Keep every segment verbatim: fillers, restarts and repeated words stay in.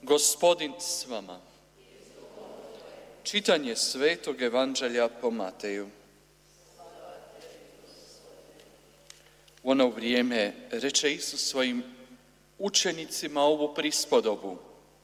Gospodin s vama. Čitanje Svetog Evanđelja po Mateju. U ono vrijeme reče Isus svojim učenicima ovu prispodobu.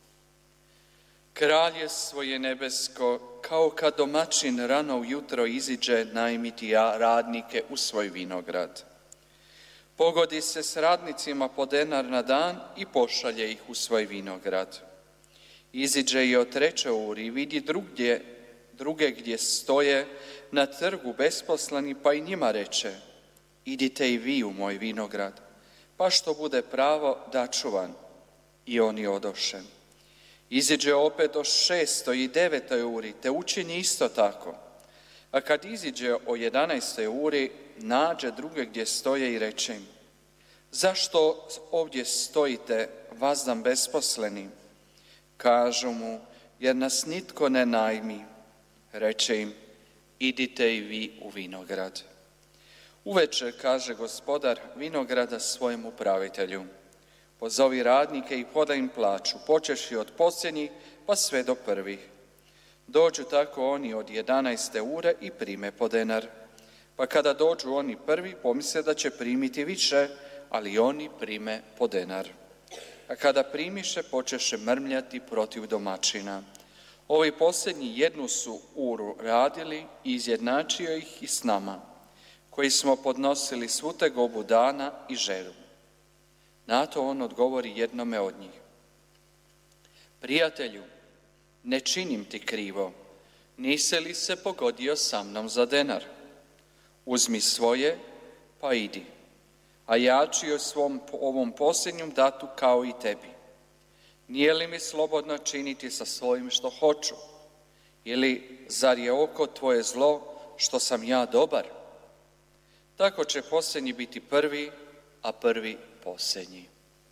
Kraljevstvo je nebesko kao kad domaćin rano ujutro iziđe najmiti radnike u svoj vinograd. Pogodi se s radnicima po denar na dan i pošalje ih u svoj vinograd. Iziđe i od treće uri i vidi drugdje, druge gdje stoje na trgu besposleni, pa i njima reče, idite i vi u moj vinograd, pa što bude pravo daću vam. I oni odoše. Iziđe opet o šestoj i devetoj uri, te učini isto tako. A kad iziđe o jedanaestoj uri, nađe druge gdje stoje i reče im, zašto ovdje stojite, vazdam besposleni? Kažu mu, jer nas nitko ne najmi. Reče im, idite i vi u vinograd. Uveče, kaže gospodar vinograda svojem upravitelju, pozovi radnike i podaj im plaću, počevši od posljednjih pa sve do prvih. Dođu tako oni od jedanaeste ure i prime po denar. Pa kada dođu oni prvi, pomisle da će primiti više, ali oni prime po denar. A kada primiše, počeše mrmljati protiv domaćina. Ovi posljednji jednu su uru radili i izjednačio ih i s nama, koji smo podnosili svu tegobu dana i žeru. Na to on odgovori jednome od njih. Prijatelju, ne činim ti krivo, nisi li se pogodio sa mnom za denar? Uzmi svoje, pa idi, a ja ću joj svom ovom posljednjom datu kao i tebi. Nije li mi slobodno činiti sa svojim što hoću? Ili zar je oko tvoje zlo što sam ja dobar? Tako će posljednji biti prvi, a prvi posljednji.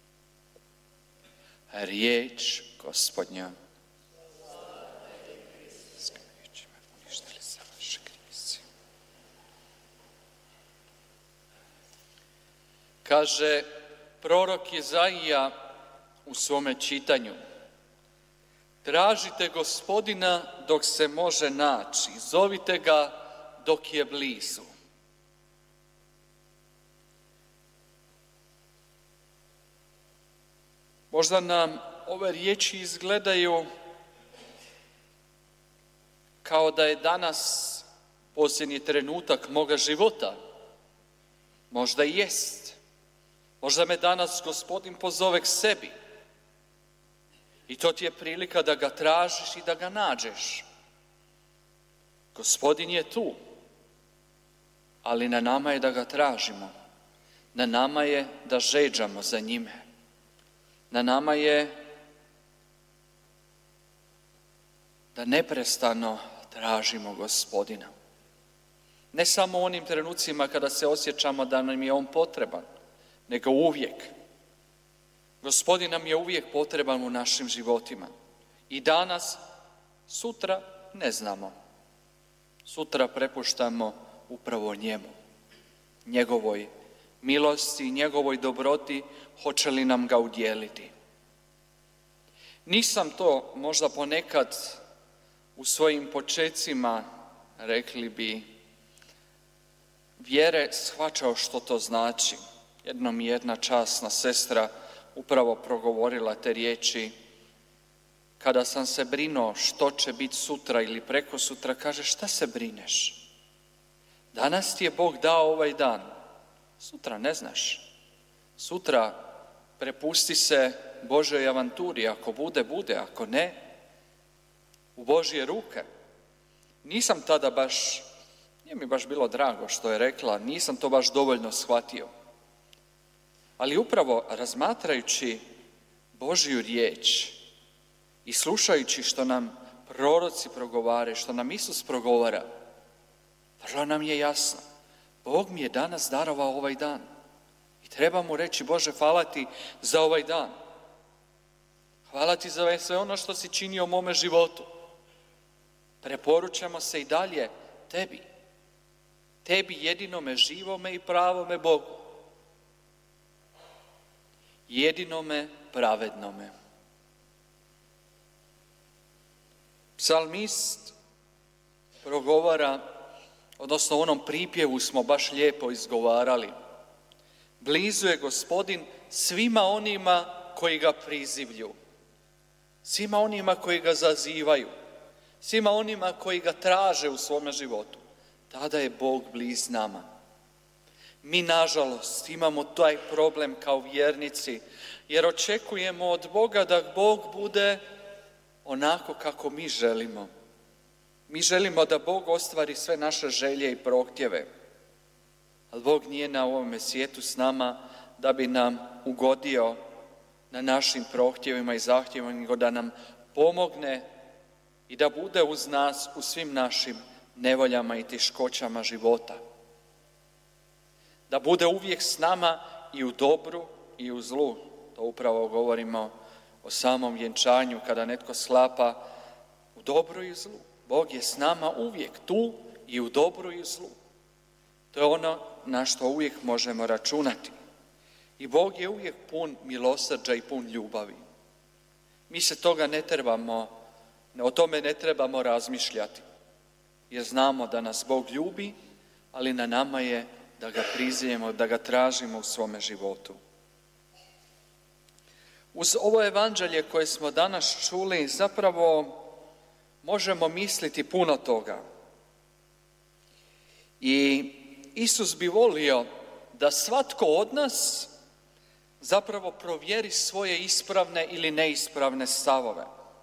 Riječ Gospodnja. Kaže prorok Jezaija u svome čitanju, tražite Gospodina dok se može naći, zovite ga dok je blizu. Možda nam ove riječi izgledaju kao da je danas posljednji trenutak moga života. Možda i jest. Možda me danas Gospodin pozove k sebi. I to ti je prilika da ga tražiš i da ga nađeš. Gospodin je tu, ali na nama je da ga tražimo. Na nama je da žeđamo za njime. Na nama je da neprestano tražimo Gospodina. Ne samo u onim trenucima kada se osjećamo da nam je on potreban, nego uvijek. Gospodin nam je uvijek potreban u našim životima. I danas, sutra ne znamo. Sutra prepuštamo upravo njemu, njegovoj milosti, njegovoj dobroti, hoće li nam ga udjeliti. Nisam to možda ponekad u svojim počecima, rekli bi, vjere shvaćao što to znači. Jednom mi jedna časna sestra upravo progovorila te riječi. Kada sam se brinuo što će biti sutra ili preko sutra, kaže, šta se brineš? Danas ti je Bog dao ovaj dan. Sutra ne znaš. Sutra prepusti se Božoj avanturi. Ako bude, bude. Ako ne, u Božje ruke. Nisam tada baš, nije mi baš bilo drago što je rekla, nisam to baš dovoljno shvatio. Ali upravo razmatrajući Božju riječ i slušajući što nam proroci progovare, što nam Isus progovara, vrlo nam je jasno. Bog mi je danas darovao ovaj dan. I treba mu reći, Bože, hvala ti za ovaj dan. Hvala ti za sve ono što si činio u mome životu. Preporučamo se i dalje tebi. Tebi jedinome živome i pravome Bogu. Jedinome pravednome. Psalmist progovara, odnosno u onom pripjevu smo baš lijepo izgovarali. Blizu je Gospodin svima onima koji ga prizivlju, svima onima koji ga zazivaju, svima onima koji ga traže u svome životu. Tada je Bog bliz nama. Mi, nažalost, imamo taj problem kao vjernici, jer očekujemo od Boga da Bog bude onako kako mi želimo. Mi želimo da Bog ostvari sve naše želje i prohtjeve. Ali Bog nije na ovome svijetu s nama da bi nam ugodio na našim prohtjevima i zahtjevima, nego da nam pomogne i da bude uz nas u svim našim nevoljama i teškoćama života. Da bude uvijek s nama i u dobru i u zlu. To upravo govorimo o samom vjenčanju, kada netko sklapa u dobru i u zlu. Bog je s nama uvijek tu i u dobru i u zlu. To je ono na što uvijek možemo računati. I Bog je uvijek pun milosrđa i pun ljubavi. Mi se toga ne trebamo, o tome ne trebamo razmišljati. Jer znamo da nas Bog ljubi, ali na nama je da ga prizivimo, da ga tražimo u svome životu. Uz ovo evanđelje koje smo danas čuli, zapravo možemo misliti puno toga. I Isus bi volio da svatko od nas zapravo provjeri svoje ispravne ili neispravne stavove.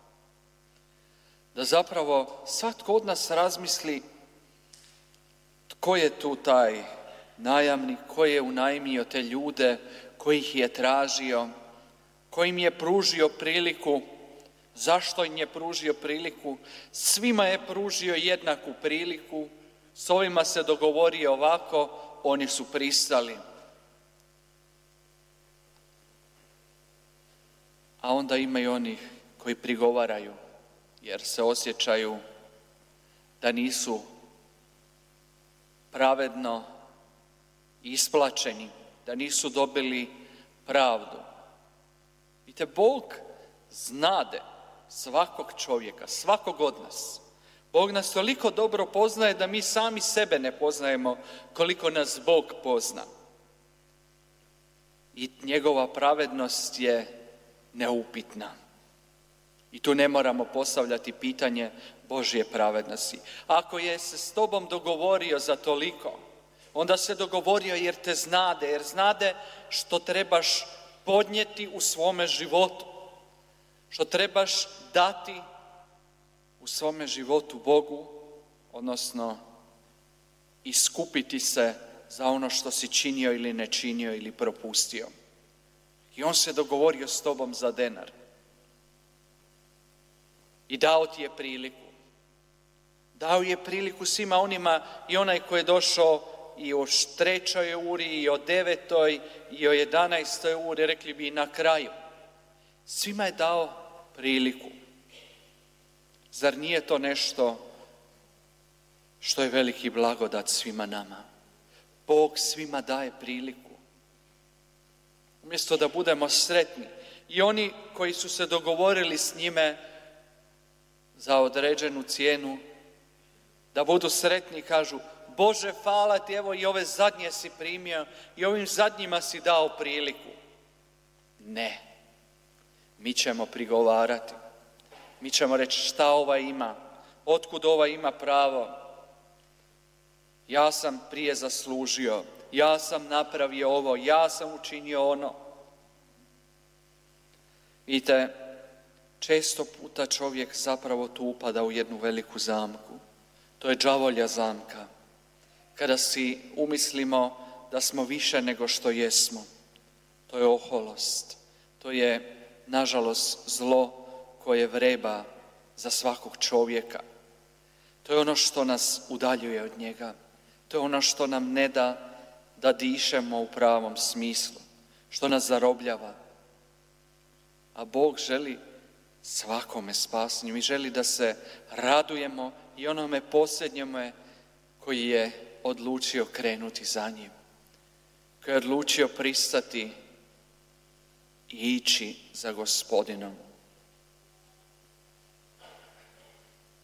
Da zapravo svatko od nas razmisli tko je tu taj najamnik, ko je unajmio te ljude, ko ih je tražio, ko im je pružio priliku, zašto im je pružio priliku, svima je pružio jednaku priliku, s ovima se dogovorio ovako, oni su pristali. A onda ima i onih koji prigovaraju, jer se osjećaju da nisu pravedno isplaćeni, da nisu dobili pravdu. Vidite, Bog znade svakog čovjeka, svakog od nas. Bog nas toliko dobro poznaje da mi sami sebe ne poznajemo koliko nas Bog pozna. I njegova pravednost je neupitna. I tu ne moramo postavljati pitanje Božje pravednosti. Ako je se s tobom dogovorio za toliko, onda se dogovorio jer te znade, jer znade što trebaš podnijeti u svome životu, što trebaš dati u svome životu Bogu, odnosno iskupiti se za ono što si činio ili ne činio ili propustio. I on se dogovorio s tobom za denar. I dao ti je priliku. Dao je priliku svima onima, i onaj koji je došao i o trećoj uri, i o devetoj, i o jedanaestoj uri, rekli bi i na kraju. Svima je dao priliku. Zar nije to nešto što je veliki blagodat svima nama? Bog svima daje priliku. Umjesto da budemo sretni, i oni koji su se dogovorili s njime za određenu cijenu, da budu sretni i kažu: Bože, hvala ti, evo i ove zadnje si primio i ovim zadnjima si dao priliku. Ne, mi ćemo prigovarati. Mi ćemo reći šta ova ima, otkud ova ima pravo. Ja sam prije zaslužio, ja sam napravio ovo, ja sam učinio ono. Vidite, često puta čovjek zapravo tu upada u jednu veliku zamku. To je đavolja zamka. Kada si umislimo da smo više nego što jesmo. To je oholost. To je, nažalost, zlo koje vreba za svakog čovjeka. To je ono što nas udaljuje od njega. To je ono što nam ne da da dišemo u pravom smislu, što nas zarobljava. A Bog želi svakome spasnju i želi da se radujemo i onome posljednjome koji je odlučio krenuti za njim, koji je odlučio pristati i ići za Gospodinom.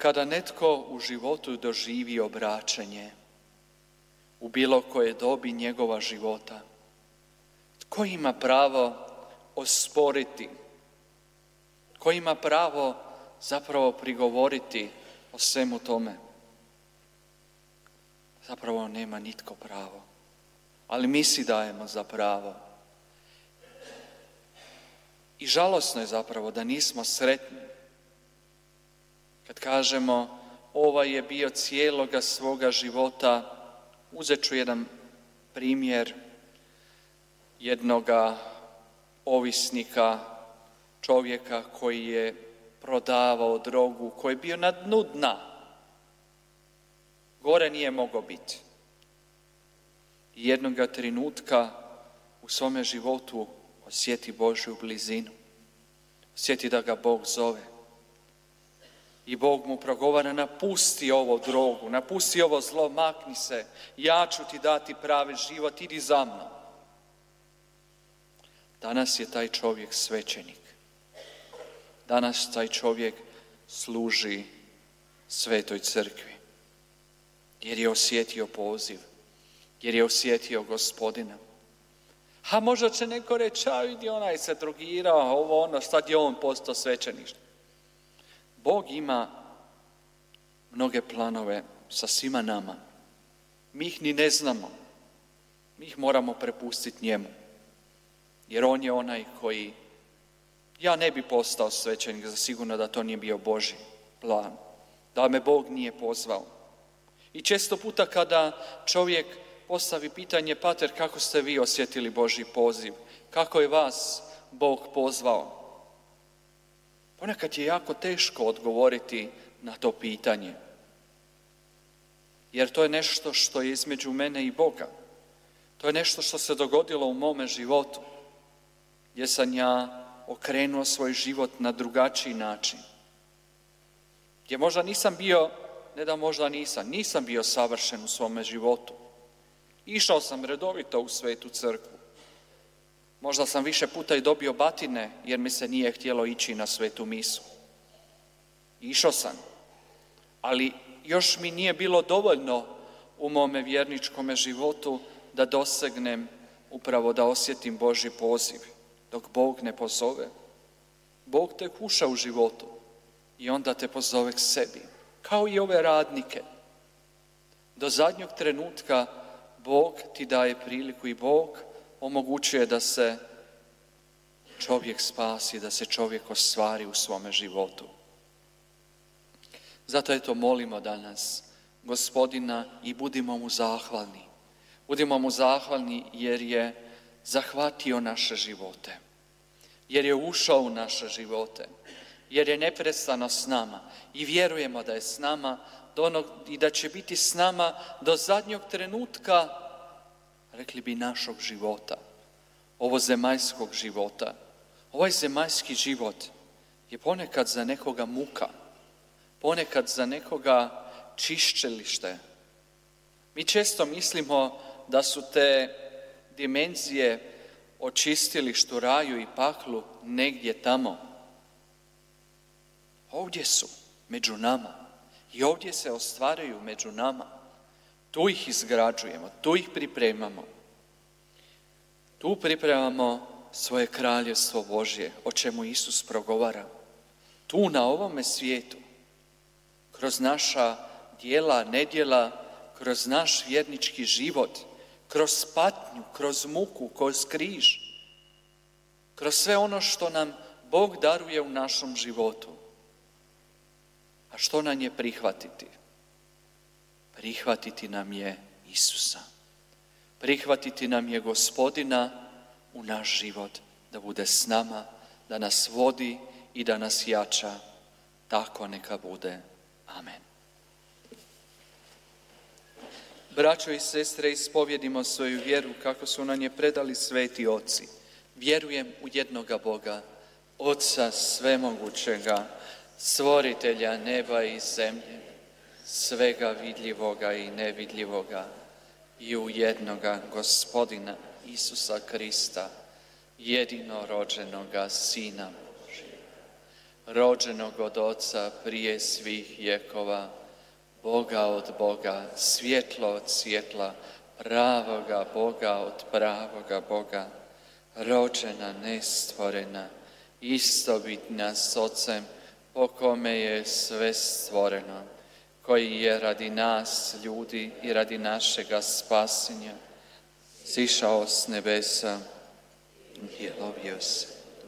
kada netko u životu doživi obraćanje, u bilo koje dobi njegova života, tko ima pravo osporiti? Tko ima pravo zapravo prigovoriti o svemu tome? Zapravo nema nitko pravo, ali mi si dajemo za pravo. I žalosno je zapravo da nismo sretni kad kažemo ovaj je bio cijeloga svoga života. Uzet ću jedan primjer jednoga ovisnika, čovjeka koji je prodavao drogu, koji je bio na dnu dna. Gore nije mogao biti. I jednoga trenutka u svome životu osjeti Božju blizinu. Osjeti da ga Bog zove. I Bog mu progovara, napusti ovo drogu, napusti ovo zlo, makni se, ja ću ti dati pravi život, idi za mnom. Danas je taj čovjek svećenik. Danas taj čovjek služi Svetoj crkvi. Jer je osjetio poziv, jer je osjetio Gospodina. A možda će neko reći, a vidi onaj se drogirao, ovo ono, sad je on postao svećenik. Bog ima mnoge planove sa svima nama. Mi ih ni ne znamo. Mi ih moramo prepustiti njemu. Jer on je onaj koji, ja ne bi postao svećenik, za sigurno da to nije bio Božji plan. Da me Bog nije pozvao. I često puta kada čovjek postavi pitanje, pater, kako ste vi osjetili Božji poziv? Kako je vas Bog pozvao? Ponekad je jako teško odgovoriti na to pitanje. Jer to je nešto što je između mene i Boga. To je nešto što se dogodilo u mome životu. Gdje sam ja okrenuo svoj život na drugačiji način. Gdje možda nisam bio, ne da možda nisam, nisam bio savršen u svome životu. Išao sam redovito u Svetu crkvu. Možda sam više puta i dobio batine jer mi se nije htjelo ići na svetu misu. Išao sam, ali još mi nije bilo dovoljno u mome vjerničkome životu da dosegnem, upravo da osjetim Božji poziv. Dok Bog ne pozove, Bog te kuša u životu i onda te pozove k sebi. Kao i ove radnike. Do zadnjeg trenutka Bog ti daje priliku i Bog omogućuje da se čovjek spasi, da se čovjek ostvari u svome životu. Zato eto molimo danas Gospodina i budimo mu zahvalni. Budimo mu zahvalni jer je zahvatio naše živote. Jer je ušao u naše živote. Jer je neprestano s nama. I vjerujemo da je s nama do onog, i da će biti s nama do zadnjeg trenutka, rekli bi, našog života. Ovo zemaljskog života. Ovaj zemaljski život je ponekad za nekoga muka. Ponekad za nekoga čišćilište. Mi često mislimo da su te dimenzije o čistilištu, raju i paklu negdje tamo. Ovdje su, među nama. I ovdje se ostvaraju među nama. Tu ih izgrađujemo, tu ih pripremamo. Tu pripremamo svoje kraljevstvo Božje, o čemu Isus progovara. Tu na ovome svijetu, kroz naša djela, nedjela, kroz naš vjernički život, kroz patnju, kroz muku, kroz križ, kroz sve ono što nam Bog daruje u našem životu. A što nam je prihvatiti? Prihvatiti nam je Isusa. Prihvatiti nam je Gospodina u naš život, da bude s nama, da nas vodi i da nas jača. Tako neka bude. Amen. Braćo i sestre, ispovjedimo svoju vjeru kako su nam je predali sveti oci. Vjerujem u jednoga Boga, Oca svemogućega, stvoritelja neba i zemlje, svega vidljivoga i nevidljivoga, i u jednoga Gospodina Isusa Krista, jedinorođenoga Sina Božjega, rođenog od Oca prije svih vjekova, Boga od Boga, svjetlo od svjetla, pravoga Boga od pravoga Boga, rođena, nestvorena, istobitna s Ocem, po kome je sve stvoreno, koji je radi nas, ljudi, i radi našega spasenja sišao s nebesa i lovio se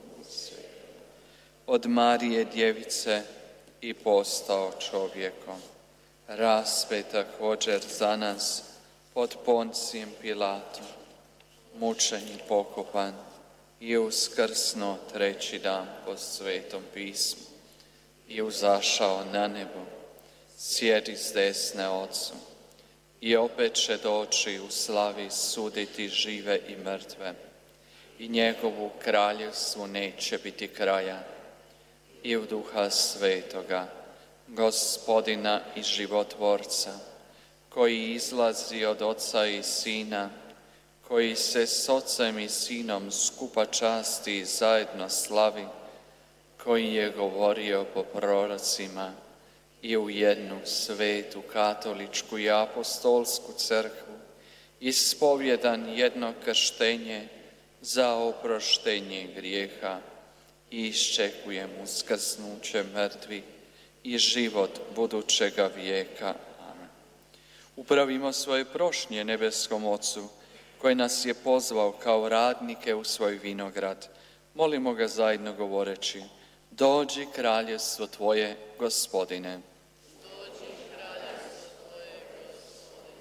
od Marije djevice i postao čovjekom. Raspet također za nas pod Poncijem Pilatom, mučen i pokopan i uskrsnuo treći dan po Svetom pismu i uzašao na nebo, sjedi s desne Ocu i opet će doći u slavi suditi žive i mrtve i njegovu kraljevstvu neće biti kraja. I u Duha Svetoga, Gospodina i životvorca, koji izlazi od Oca i Sina, koji se s Ocem i Sinom skupa časti i zajedno slavi, koji je govorio po prorocima i u jednu svetu katoličku i apostolsku crkvu, ispovjedan jedno krštenje za oproštenje grijeha, i iščekujem uskrsnuće mrtvih i život budućega vijeka. Amen. Upravimo svoje prošnje nebeskom Ocu, koji nas je pozvao kao radnike u svoj vinograd. Molimo ga zajedno govoreći: dođi kraljevstvo Tvoje, Gospodine. Dođi kraljevstvo Tvoje, Gospodine.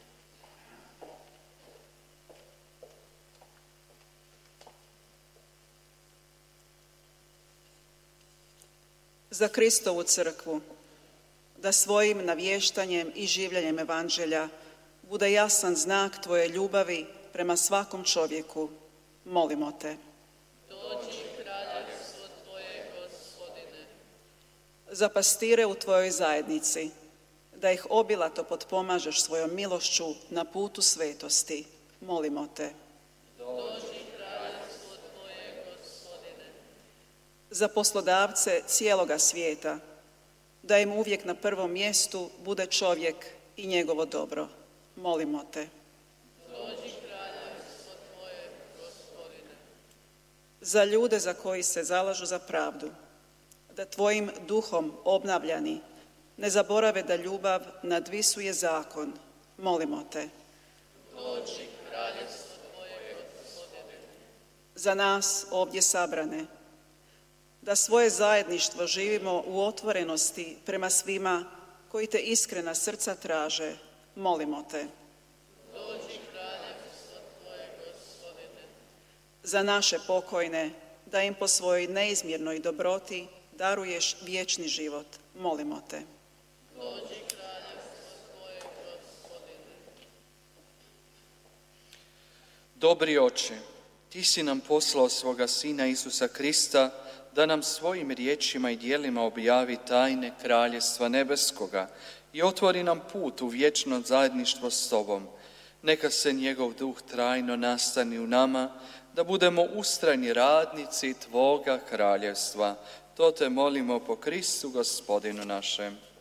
Za Kristovu crkvu, da svojim navještanjem i življenjem evanđelja bude jasan znak Tvoje ljubavi prema svakom čovjeku, molimo Te. Dođi kraljevstvo Tvoje, Gospodine. Za pastire u Tvojoj zajednici, da ih obilato potpomažeš svojom milošću na putu svetosti, molimo Te. Dođi kraljevstvo Tvoje, Gospodine. Za poslodavce cijeloga svijeta, da im uvijek na prvom mjestu bude čovjek i njegovo dobro, molimo Te. Dođi kraljevstvo Tvoje, Gospodine. Za ljude za koji se zalažu za pravdu, da Tvojim duhom obnavljani ne zaborave da ljubav nadvisuje zakon, molimo Te. Dođi kraljevstvo Tvoje, Gospodine. Za nas ovdje sabrane, da svoje zajedništvo živimo u otvorenosti prema svima koji Te iskrena srca traže, molimo Te. Dođi kraljevstvo Tvoje, Gospodine. Za naše pokojne, da im po svojoj neizmjernoj dobroti daruješ vječni život, molimo Te. Dođi kraljevstvo Tvoje, Gospodine. Dobri Oče, Ti si nam poslao svoga Sina Isusa Krista da nam svojim riječima i djelima objavi tajne Kraljevstva nebeskoga i otvori nam put u vječno zajedništvo s Tobom. Neka se njegov duh trajno nastani u nama, da budemo ustrajni radnici Tvoga kraljevstva. To Te molimo po Kristu Gospodinu našem.